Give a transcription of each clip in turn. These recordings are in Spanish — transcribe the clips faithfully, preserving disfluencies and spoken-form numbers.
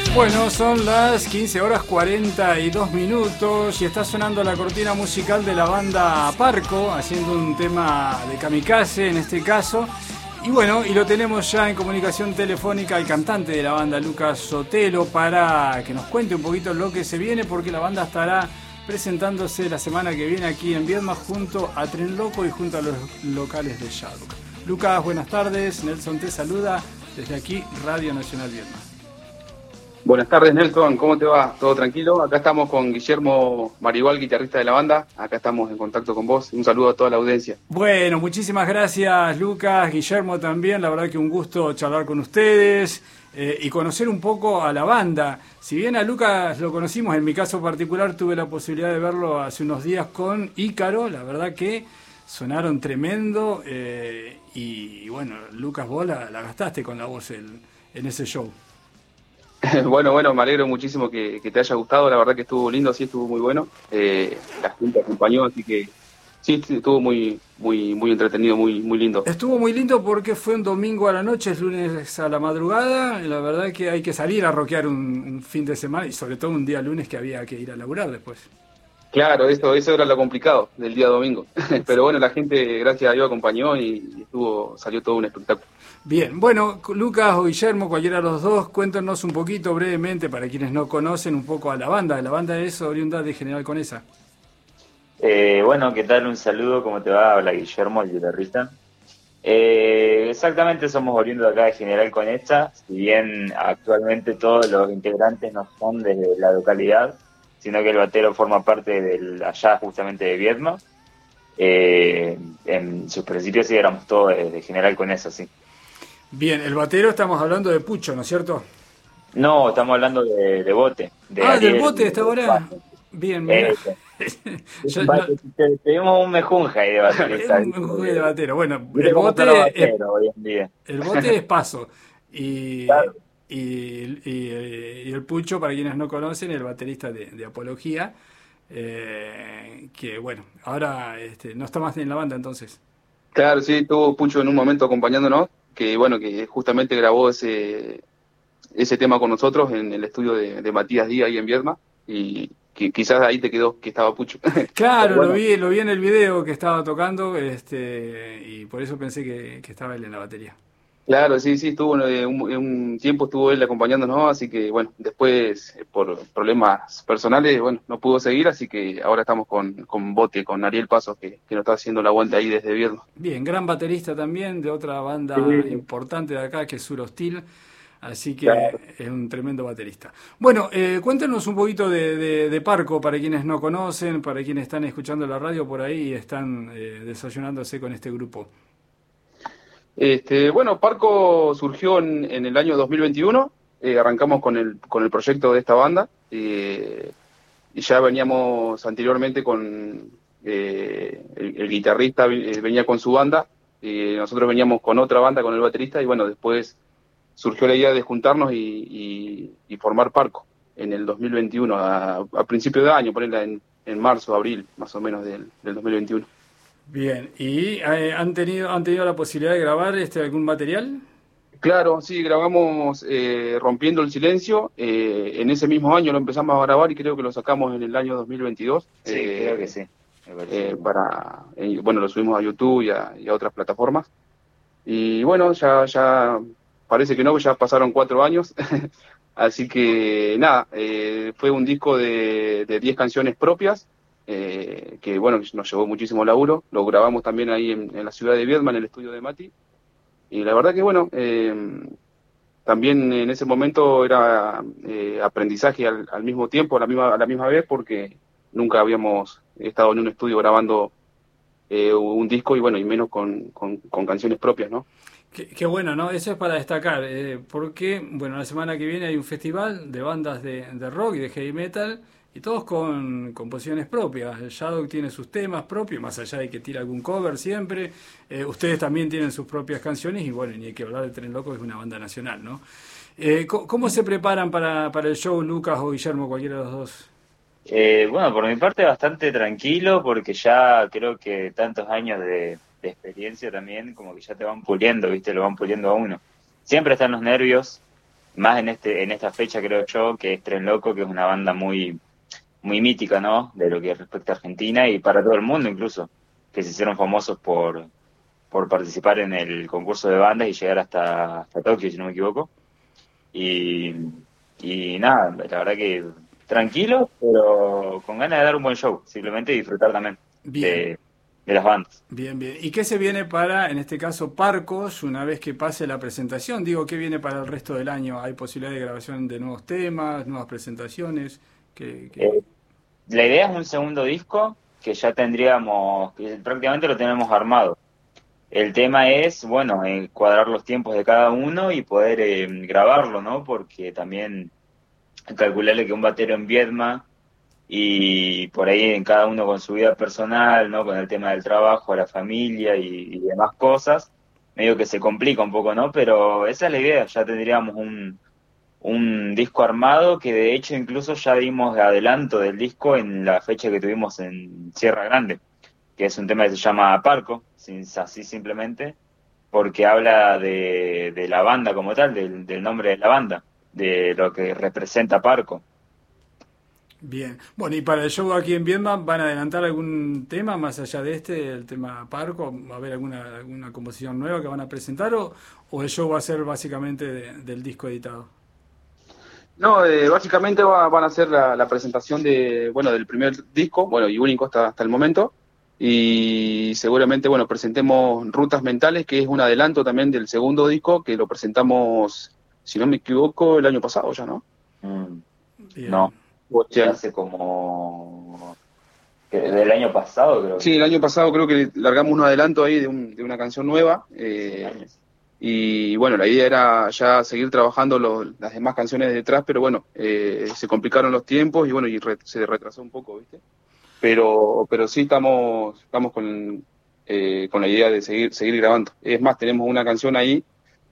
Bueno, son las quince horas cuarenta y dos minutos y está sonando la cortina musical de la banda Parco, haciendo un tema de Kamikaze en este caso. Y bueno, y lo tenemos ya en comunicación telefónica al cantante de la banda, Lucas Sotelo, para que nos cuente un poquito lo que se viene, porque la banda estará presentándose la semana que viene aquí en Viedma junto a Tren Loco y junto a los locales de Shaduk. Lucas, buenas tardes. Nelson te saluda desde aquí, Radio Nacional Viedma. Buenas tardes, Nelson, ¿cómo te va? ¿Todo tranquilo? Acá estamos con Guillermo Marigual, guitarrista de la banda. Acá estamos en contacto con vos. Un saludo a toda la audiencia. Bueno, muchísimas gracias, Lucas, Guillermo también. La verdad que un gusto charlar con ustedes eh, y conocer un poco a la banda. Si bien a Lucas lo conocimos, en mi caso particular tuve la posibilidad de verlo hace unos días con Ícaro. La verdad que sonaron tremendo eh, y, y bueno, Lucas, vos la, la gastaste con la voz el, en ese show. Bueno, bueno, me alegro muchísimo que, que te haya gustado, la verdad que estuvo lindo, sí, estuvo muy bueno, eh, la gente acompañó, así que sí, estuvo muy muy muy entretenido, muy muy lindo. Estuvo muy lindo porque fue un domingo a la noche, es lunes a la madrugada, y la verdad que hay que salir a rockear un, un fin de semana y sobre todo un día lunes que había que ir a laburar después. Claro, eso, eso era lo complicado del día domingo, pero bueno, la gente, gracias a Dios, acompañó y estuvo salió todo un espectáculo. Bien, bueno, Lucas o Guillermo, cualquiera de los dos, cuéntanos un poquito brevemente, para quienes no conocen, un poco a la banda. La banda es oriunda de General Conesa. Eh, bueno, ¿qué tal? Un saludo, ¿cómo te va? Habla Guillermo, el guitarrista. Eh, exactamente, somos oriundos de acá de General Conesa, si bien actualmente todos los integrantes no son desde la localidad, sino que el batero forma parte del allá justamente de Viedma. Eh, en sus principios sí éramos todos de, de General Conesa, sí. Bien, el batero estamos hablando de Pucho, ¿no es cierto? No, estamos hablando de, de Bote. De ah, Ariel, del Bote hasta ahora. De Bien, mira. eh, Yo, no, no, tenemos un mejunja ahí de baterista. un mejunje de batero. Bueno, Yo el bote, batero es, hoy en día. el bote es Paso. Y, Claro. y, y, y el Pucho, para quienes no conocen, el baterista de, de Apología. Eh, que bueno, ahora este, no está más en la banda entonces. Claro, sí, estuvo Pucho en un momento acompañándonos, que bueno, que justamente grabó ese ese tema con nosotros en el estudio de, de Matías Díaz ahí en Viedma, y que quizás ahí te quedó que estaba Pucho. Claro, bueno, lo vi lo vi en el video que estaba tocando, este y por eso pensé que, que estaba él en la batería. Claro, sí, sí, estuvo eh, un, un tiempo estuvo él acompañándonos, así que bueno, después eh, por problemas personales, bueno, no pudo seguir, así que ahora estamos con, con Bote, con Ariel Pasos, que, que nos está haciendo la vuelta ahí desde Viedma. Bien, gran baterista también de otra banda Sí, importante de acá que es Sur Hostil. Así que claro. es un tremendo baterista. Bueno, eh, cuéntanos un poquito de, de, de Parco, para quienes no conocen, para quienes están escuchando la radio por ahí y están eh, desayunándose con este grupo. Este, bueno, Parco surgió en, en el año dos mil veintiuno, eh, arrancamos con el, con el proyecto de esta banda, eh, y ya veníamos anteriormente con eh, el, el guitarrista eh, venía con su banda, y nosotros veníamos con otra banda, con el baterista, y bueno, después surgió la idea de juntarnos y, y, y formar Parco en el dos mil veintiuno, a, a principio de año, ponerla en, en marzo, abril, más o menos del, del dos mil veintiuno. Bien, ¿y eh, han tenido han tenido la posibilidad de grabar este algún material? Claro, sí, grabamos eh, Rompiendo el Silencio, eh, en ese mismo año lo empezamos a grabar y creo que lo sacamos en el año dos mil veintidós. Sí, eh, creo que sí. Eh, para, eh, bueno, lo subimos a YouTube y a, y a otras plataformas. Y bueno, ya, ya parece que no, ya pasaron cuatro años. Así que nada, eh, fue un disco de, de diez canciones propias, eh, que bueno, nos llevó muchísimo laburo. Lo grabamos también ahí en, en la ciudad de Viedma, en el estudio de Mati. Y la verdad que bueno, eh, también en ese momento era eh, aprendizaje al, al mismo tiempo, a la misma, a la misma vez, porque nunca habíamos estado en un estudio grabando eh, un disco y bueno, y menos con, con, con canciones propias, ¿no? Qué, qué bueno, ¿no? Eso es para destacar, eh, porque, bueno, la semana que viene hay un festival de bandas de, de rock y de heavy metal, y todos con composiciones propias. El Shaduk tiene sus temas propios, más allá de que tira algún cover siempre. Eh, ustedes también tienen sus propias canciones, y bueno, ni hay que hablar de Tren Loco, es una banda nacional, ¿no? Eh, ¿Cómo se preparan para, para el show, Lucas o Guillermo, cualquiera de los dos? Eh, bueno, por mi parte bastante tranquilo, porque ya creo que tantos años de, de experiencia también como que ya te van puliendo, ¿viste? Lo van puliendo a uno. Siempre están los nervios, más en este en esta fecha creo yo, que es Tren Loco, que es una banda muy muy mítica, ¿no? De lo que respecta a Argentina y para todo el mundo incluso, que se hicieron famosos por por participar en el concurso de bandas y llegar hasta, hasta Tokio, si no me equivoco. Y, y nada, la verdad que tranquilo, pero con ganas de dar un buen show, simplemente disfrutar también de, de las bandas. Bien, bien. ¿Y qué se viene para, en este caso, Parcos, una vez que pase la presentación? Digo, ¿qué viene para el resto del año? ¿Hay posibilidad de grabación de nuevos temas, nuevas presentaciones? ¿Qué, qué... Eh, la idea es un segundo disco que ya tendríamos, que prácticamente lo tenemos armado. El tema es, bueno, eh, cuadrar los tiempos de cada uno y poder eh, grabarlo, ¿no? Porque también calcularle que un batero en Viedma y por ahí en cada uno con su vida personal, ¿no? Con el tema del trabajo, la familia y, y demás cosas, medio que se complica un poco, ¿no? Pero esa es la idea, ya tendríamos un, un disco armado que de hecho incluso ya dimos adelanto del disco en la fecha que tuvimos en Sierra Grande, que es un tema que se llama Parco, así simplemente, porque habla de, de la banda como tal, del, del nombre de la banda, de lo que representa Parco. Bien. Bueno, y para el show aquí en Viedma, ¿van a adelantar algún tema más allá de este, el tema Parco? ¿Va a haber alguna, alguna composición nueva que van a presentar o, o el show va a ser básicamente de, del disco editado? No, eh, básicamente va, van a hacer la, la presentación de, bueno, del primer disco, bueno, y único hasta, hasta el momento. Y seguramente, bueno, presentemos Rutas Mentales, que es un adelanto también del segundo disco, que lo presentamos, si no me equivoco, el año pasado ya, ¿no? Mm, no, ya hace como... del año pasado, creo. Sí, el año pasado creo que largamos un adelanto ahí de, un, de una canción nueva. Eh, y bueno, la idea era ya seguir trabajando los, las demás canciones detrás, pero bueno, eh, se complicaron los tiempos y bueno, y re, se retrasó un poco, ¿viste? Pero pero sí estamos estamos con eh, con la idea de seguir seguir grabando. Es más, tenemos una canción ahí,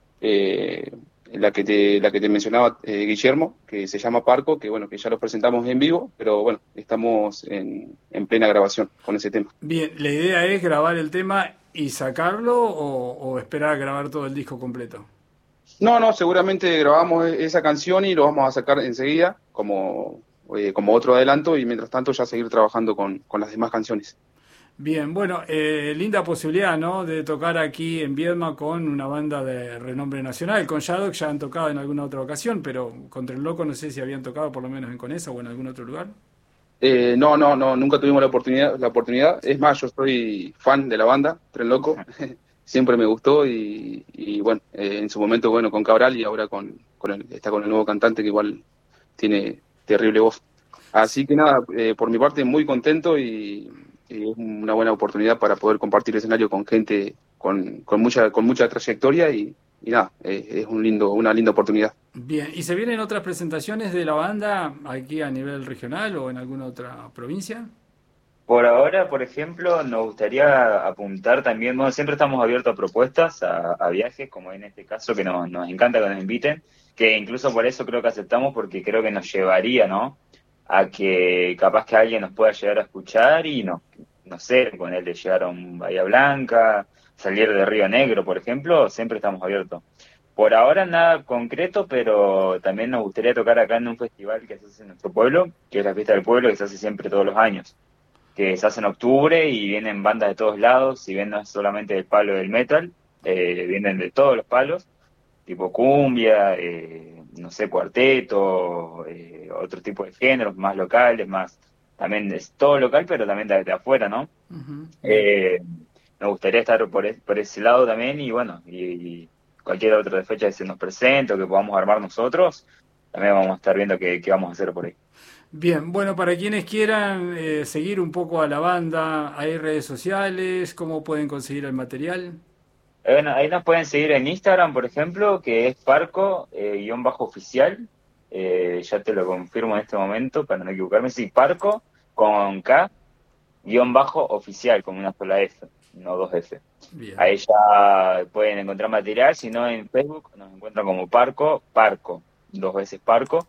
eh, la que te la que te mencionaba eh, Guillermo, que se llama Parco, que bueno, que ya lo presentamos en vivo, pero bueno, estamos en, en plena grabación con ese tema. Bien, ¿la idea es grabar el tema y sacarlo o, o esperar a grabar todo el disco completo? No, no, seguramente grabamos esa canción y lo vamos a sacar enseguida como Eh, como otro adelanto y mientras tanto ya seguir trabajando con, con las demás canciones. Bien, bueno, eh, linda posibilidad, ¿no? De tocar aquí en Viedma con una banda de renombre nacional. Con Shadok ya han tocado en alguna otra ocasión, pero con Tren Loco no sé si habían tocado por lo menos en Conesa o en algún otro lugar. Eh, no, no, no, nunca tuvimos la oportunidad, la oportunidad. Es más, yo soy fan de la banda, Tren Loco. Siempre me gustó y, y bueno, eh, en su momento, bueno, con Cabral y ahora con, con el, está con el nuevo cantante que igual tiene terrible voz. Así que nada, eh, por mi parte muy contento y, y es una buena oportunidad para poder compartir escenario con gente con, con mucha con mucha trayectoria y, y nada, eh, es un lindo una linda oportunidad. Bien, ¿y se vienen otras presentaciones de la banda aquí a nivel regional o en alguna otra provincia? Por ahora, por ejemplo, nos gustaría apuntar también, bueno, siempre estamos abiertos a propuestas, a, a viajes, como en este caso, que nos, nos encanta que nos inviten, que incluso por eso creo que aceptamos, porque creo que nos llevaría, ¿no?, a que capaz que alguien nos pueda llegar a escuchar y no, no sé, con él de llegar a un Bahía Blanca, salir de Río Negro, por ejemplo, siempre estamos abiertos. Por ahora nada concreto, pero también nos gustaría tocar acá en un festival que se hace en nuestro pueblo, que es la Fiesta del Pueblo, que se hace siempre todos los años, que se hace en octubre y vienen bandas de todos lados, si bien no es solamente del palo del metal, eh, vienen de todos los palos, tipo cumbia, eh, no sé, cuarteto, eh, otro tipo de géneros, más locales, más, también es todo local, pero también de, de afuera, ¿no? Uh-huh. Eh, nos gustaría estar por, es, por ese lado también y bueno, y, y cualquier otra fecha que se nos presente o que podamos armar nosotros, también vamos a estar viendo qué, qué vamos a hacer por ahí. Bien, bueno, para quienes quieran eh, seguir un poco a la banda, ¿hay redes sociales? ¿Cómo pueden conseguir el material? Bueno, ahí nos pueden seguir en Instagram, por ejemplo, que es Parco, eh, guión bajo oficial. Eh, ya te lo confirmo en este momento para no equivocarme. Sí, Parco con K, guión bajo oficial, con una sola F, no dos F. Bien. Ahí ya pueden encontrar material, si no en Facebook nos encuentran como Parco, Parco, dos veces Parco.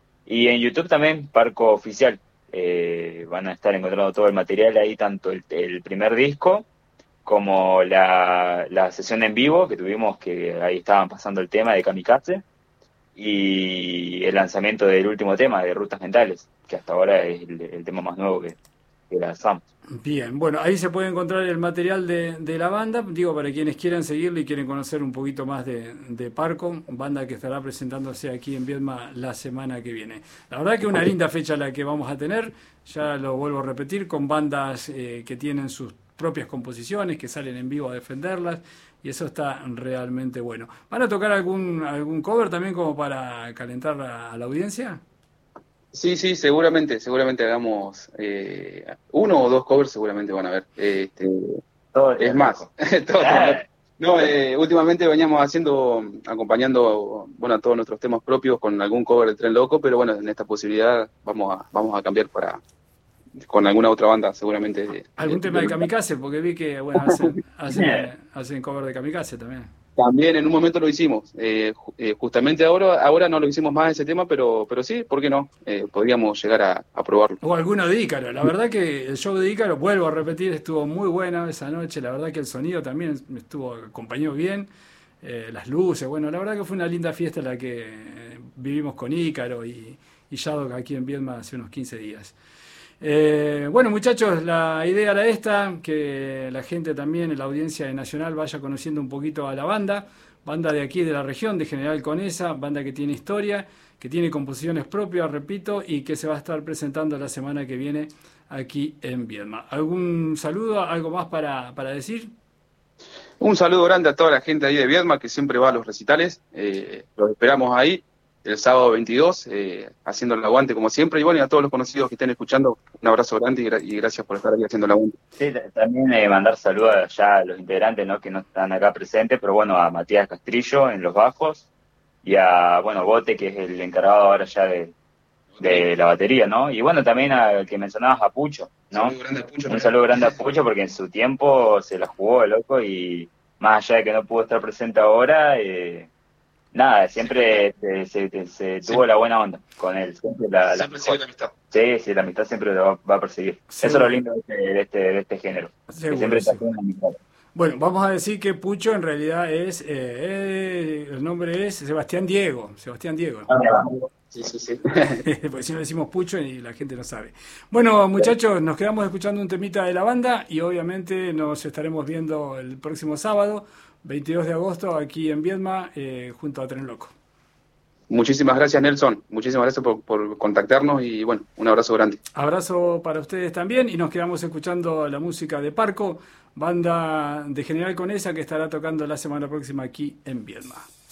Y en YouTube también, Parco Oficial. Eh, van a estar encontrando todo el material ahí, tanto el, el primer disco como la, la sesión en vivo que tuvimos, que ahí estaban pasando el tema de Kamikaze. y el lanzamiento del último tema, de Rutas Mentales, que hasta ahora es el, el tema más nuevo que, que lanzamos. Bien, bueno, ahí se puede encontrar el material de, de la banda, digo, para quienes quieran seguirlo y quieren conocer un poquito más de, de Parco, banda que estará presentándose aquí en Viedma la semana que viene. La verdad que una linda fecha la que vamos a tener, ya lo vuelvo a repetir, con bandas eh, que tienen sus propias composiciones, que salen en vivo a defenderlas, y eso está realmente bueno. ¿Van a tocar algún algún cover también como para calentar a, a la audiencia? Sí, sí, seguramente, seguramente hagamos eh, uno o dos covers, seguramente van a ver. Este, Todo es más, todo, no, eh, últimamente veníamos haciendo, acompañando, bueno, a todos nuestros temas propios con algún cover de Tren Loco, pero bueno, en esta posibilidad vamos a, vamos a cambiar para con alguna otra banda, seguramente. ¿Algún eh, tema de de, Kamikaze? Porque vi que, bueno, hacen, hacen, hacen cover de Kamikaze también. También en un momento lo hicimos. Eh, eh, justamente ahora ahora no lo hicimos más ese tema, pero pero sí, ¿por qué no? Eh, podríamos llegar a, a probarlo. O alguno de Ícaro. La verdad que el show de Ícaro, vuelvo a repetir, estuvo muy bueno esa noche. La verdad que el sonido también me estuvo acompañó bien. Eh, las luces, bueno, la verdad que fue una linda fiesta la que eh, vivimos con Ícaro y, y Yadok aquí en Viedma hace unos quince días. Eh, bueno, muchachos, la idea era esta, que la gente también, la audiencia de Nacional, vaya conociendo un poquito a la banda, banda de aquí de la región, de General Conesa, banda que tiene historia, que tiene composiciones propias, repito, y que se va a estar presentando la semana que viene aquí en Viedma. ¿Algún saludo, algo más para, para decir? Un saludo grande a toda la gente ahí de Viedma que siempre va a los recitales, eh, los esperamos ahí el sábado veintidós, eh, haciendo el aguante como siempre, y bueno, y a todos los conocidos que estén escuchando, un abrazo grande y, gra- y gracias por estar aquí haciendo el aguante. Sí, t- también eh, mandar saludos ya a los integrantes, ¿no? Que no están acá presentes, pero bueno, a Matías Castrillo en los bajos y a, bueno, Bote, que es el encargado ahora ya de, de la batería, ¿no? Y bueno, también al que mencionabas, a Pucho, ¿no? Saludo grande a Pucho, Un saludo grande a Pucho porque en su tiempo se la jugó, loco, y más allá de que no pudo estar presente ahora, eh, nada, siempre se, se- se- se tuvo Siempre. la buena onda con él. Siempre la, la Siempre sigue la amistad. Sí, sí, la amistad siempre lo va, va a perseguir. Sí. Eso es lo lindo de este, de este, de este género. Seguro, que siempre sí. está con la amistad. Bueno, vamos a decir que Pucho en realidad es, eh, eh, el nombre es Sebastián Diego, Sebastián Diego. Sí, sí, sí. Porque si no decimos Pucho y la gente no sabe. Bueno, muchachos, nos quedamos escuchando un temita de la banda y obviamente nos estaremos viendo el próximo sábado, veintidós de agosto, aquí en Viedma, eh, junto a Tren Loco. Muchísimas gracias, Nelson. Muchísimas gracias por, por contactarnos y bueno, un abrazo grande. Abrazo para ustedes también y nos quedamos escuchando la música de Parco, banda de General Conesa que estará tocando la semana próxima aquí en Viedma.